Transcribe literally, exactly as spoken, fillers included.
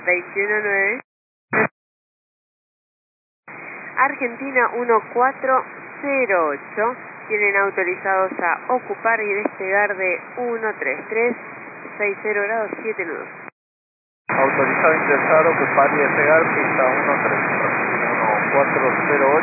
veintiuno nueve. Argentina uno cuatro cero ocho. Tienen autorizados a ocupar y despegar de uno tres tres, sesenta grados siete nudos. Autorizado a ingresar, ocupar y despegar, pista uno tres tres, uno cuatro cero ocho.